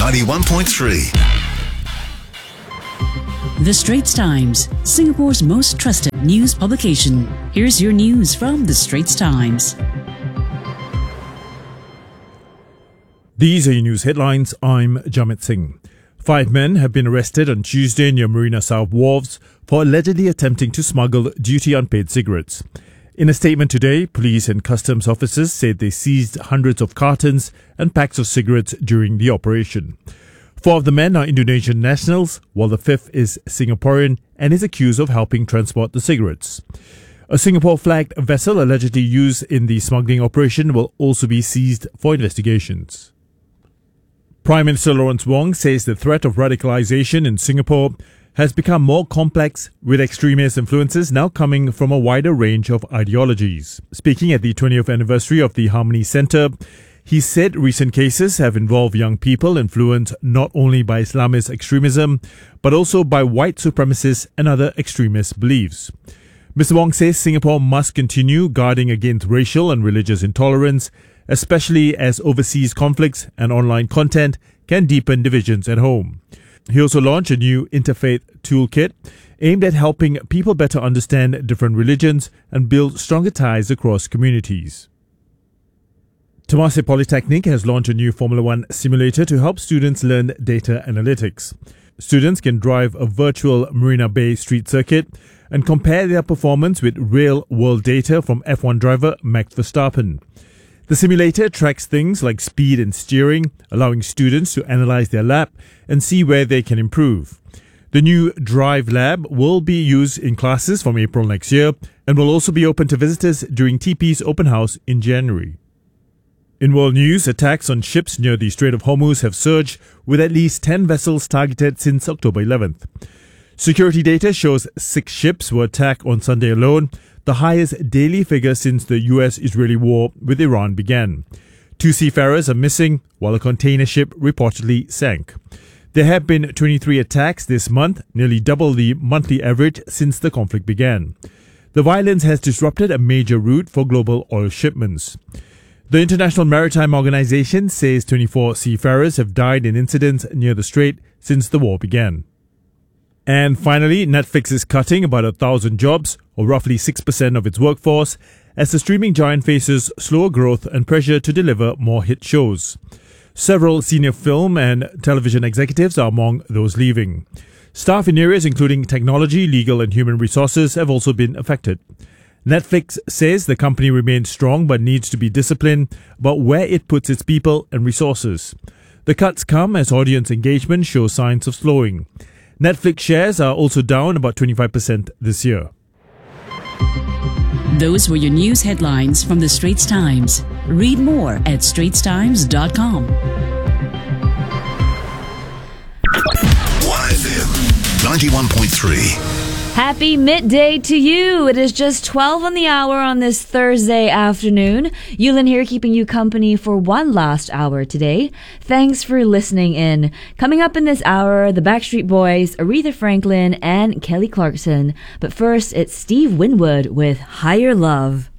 91.3. The Straits Times, Singapore's most trusted news publication. Here's your news from The Straits Times. These are your news headlines. I'm Jamit Singh. 5 men have been arrested on Tuesday near Marina South Wharves for allegedly attempting to smuggle duty-unpaid cigarettes. In a statement today, police and customs officers said they seized hundreds of cartons and packs of cigarettes during the operation. 4 of the men are Indonesian nationals, while the 5th is Singaporean and is accused of helping transport the cigarettes. A Singapore-flagged vessel allegedly used in the smuggling operation will also be seized for investigations. Prime Minister Lawrence Wong says the threat of radicalisation in Singapore has become more complex, with extremist influences now coming from a wider range of ideologies. Speaking at the 20th anniversary of the Harmony Centre, he said recent cases have involved young people influenced not only by Islamist extremism, but also by white supremacists and other extremist beliefs. Mr. Wong says Singapore must continue guarding against racial and religious intolerance, especially as overseas conflicts and online content can deepen divisions at home. He also launched a new interfaith toolkit aimed at helping people better understand different religions and build stronger ties across communities. Temasek Polytechnic has launched a new Formula One simulator to help students learn data analytics. Students can drive a virtual Marina Bay street circuit and compare their performance with real-world data from F1 driver Max Verstappen. The simulator tracks things like speed and steering, allowing students to analyze their lap and see where they can improve. The new Drive Lab will be used in classes from April next year and will also be open to visitors during TP's open house in January. In world news, attacks on ships near the Strait of Hormuz have surged, with at least 10 vessels targeted since October 11th. Security data shows 6 ships were attacked on Sunday alone, the highest daily figure since the US-Israeli war with Iran began. 2 seafarers are missing, while a container ship reportedly sank. There have been 23 attacks this month, nearly double the monthly average since the conflict began. The violence has disrupted a major route for global oil shipments. The International Maritime Organization says 24 seafarers have died in incidents near the strait since the war began. And finally, Netflix is cutting about 1,000 jobs, or roughly 6% of its workforce, as the streaming giant faces slower growth and pressure to deliver more hit shows. Several senior film and television executives are among those leaving. Staff in areas including technology, legal and human resources have also been affected. Netflix says the company remains strong but needs to be disciplined about where it puts its people and resources. The cuts come as audience engagement shows signs of slowing. Netflix shares are also down about 25% this year. Those were your news headlines from The Straits Times. Read more at straitstimes.com. 1FM 91.3. Happy midday to you. It is just 12 on the hour on this Thursday afternoon. Yulin here keeping you company for one last hour today. Thanks for listening in. Coming up in this hour, the Backstreet Boys, Aretha Franklin, and Kelly Clarkson. But first, it's Steve Winwood with Higher Love.